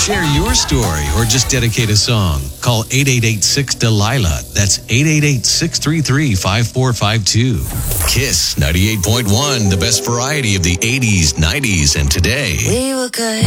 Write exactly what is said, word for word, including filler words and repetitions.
Share your story or just dedicate a song. Call eight eight eight six Delilah. That's eight eight eight six three three five four five two. Kiss ninety-eight point one, the best variety of the eighties, nineties, and today. We were good.